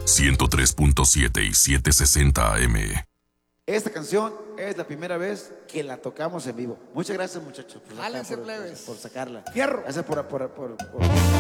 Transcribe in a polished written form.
103.7 y 760 AM. Esta canción es la primera vez que la tocamos en vivo. Muchas gracias, muchachos, Jálense, plebes. por sacarla. Fierro. Gracias por